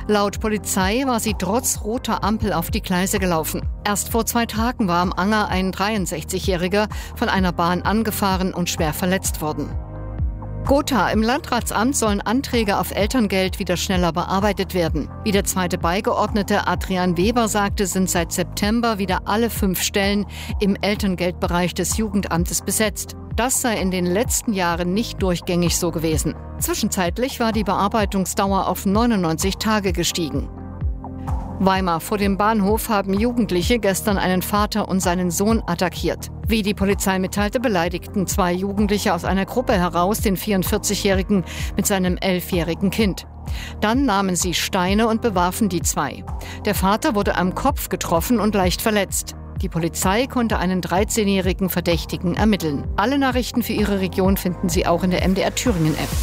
Laut Polizei war sie trotz roter Ampel auf die Gleise gelaufen. Erst vor 2 Tagen war am Anger ein 63-Jähriger von einer Bahn angefahren und schwer verletzt worden. Gotha: Im Landratsamt sollen Anträge auf Elterngeld wieder schneller bearbeitet werden. Wie der zweite Beigeordnete Adrian Weber sagte, sind seit September wieder alle 5 Stellen im Elterngeldbereich des Jugendamtes besetzt. Das sei in den letzten Jahren nicht durchgängig so gewesen. Zwischenzeitlich war die Bearbeitungsdauer auf 99 Tage gestiegen. Weimar: Vor dem Bahnhof haben Jugendliche gestern einen Vater und seinen Sohn attackiert. Wie die Polizei mitteilte, beleidigten 2 Jugendliche aus einer Gruppe heraus den 44-Jährigen mit seinem 11-jährigen Kind. Dann nahmen sie Steine und bewarfen die 2. Der Vater wurde am Kopf getroffen und leicht verletzt. Die Polizei konnte einen 13-jährigen Verdächtigen ermitteln. Alle Nachrichten für Ihre Region finden Sie auch in der MDR Thüringen App.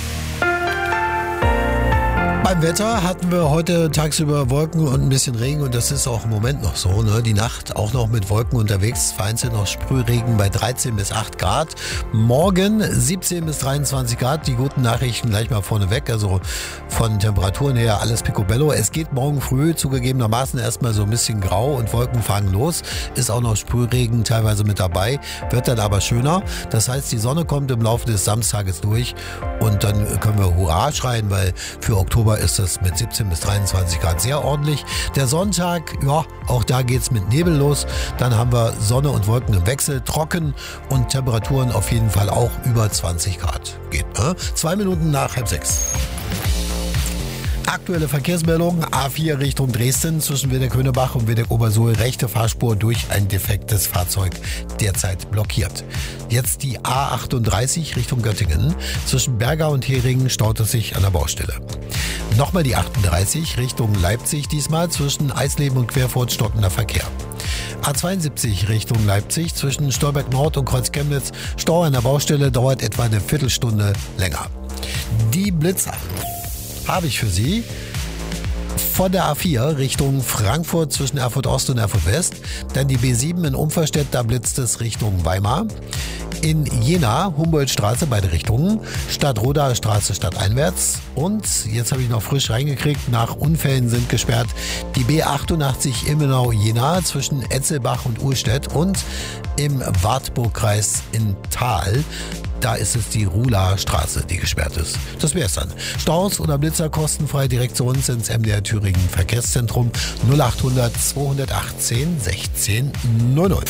Beim Wetter hatten wir heute tagsüber Wolken und ein bisschen Regen und das ist auch im Moment noch so. Ne? Die Nacht auch noch mit Wolken unterwegs, vereinzelt noch Sprühregen bei 13 bis 8 Grad. Morgen 17 bis 23 Grad. Die guten Nachrichten gleich mal vorneweg. Also von Temperaturen her alles picobello. Es geht morgen früh zugegebenermaßen erstmal so ein bisschen grau und Wolken fangen los. Ist auch noch Sprühregen teilweise mit dabei. Wird dann aber schöner. Das heißt, die Sonne kommt im Laufe des Samstages durch und dann können wir Hurra schreien, weil für Oktober ist das mit 17 bis 23 Grad sehr ordentlich. Der Sonntag, ja, auch da geht's mit Nebel los. Dann haben wir Sonne und Wolken im Wechsel, trocken und Temperaturen auf jeden Fall auch über 20 Grad. Geht, ne? 2 Minuten nach 5:30. Aktuelle Verkehrsmeldung: A4 Richtung Dresden zwischen Wedek-Hönebach und Wedek-Obersuhl, rechte Fahrspur durch ein defektes Fahrzeug derzeit blockiert. Jetzt die A38 Richtung Göttingen. Zwischen Berga und Heringen staut es sich an der Baustelle. Nochmal die 38 Richtung Leipzig, diesmal zwischen Eisleben und Querfurt stockender Verkehr. A72 Richtung Leipzig zwischen Stolberg Nord und Kreuz Chemnitz, Stau an der Baustelle, dauert etwa eine Viertelstunde länger. Die Blitzer habe ich für Sie. Von der A4 Richtung Frankfurt zwischen Erfurt Ost und Erfurt West. Dann die B7 in Umverstedt, da blitzt es Richtung Weimar. In Jena, Humboldtstraße, beide Richtungen. Stadtrodaer Straße stadteinwärts. Und jetzt habe ich noch frisch reingekriegt, nach Unfällen sind gesperrt die B88 Immenau-Jena zwischen Etzelbach und Uhlstedt und im Wartburgkreis in Thal. Da ist es die Ruhlaer Straße, die gesperrt ist. Das wär's dann. Staus oder Blitzer kostenfrei direkt zu uns ins MDR Thüringen Verkehrszentrum 0800 218 16 00.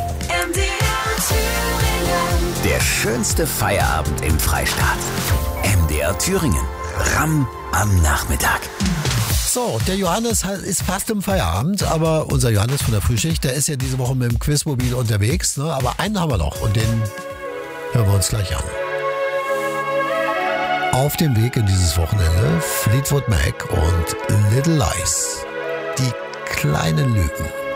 Der schönste Feierabend im Freistaat. MDR Thüringen. Ramm am Nachmittag. So, der Johannes ist fast im Feierabend, aber unser Johannes von der Frühschicht, der ist ja diese Woche mit dem Quizmobil unterwegs. Ne? Aber einen haben wir noch und den hören wir uns gleich an. Auf dem Weg in dieses Wochenende Fleetwood Mac und Little Lies. Die kleinen Lügen.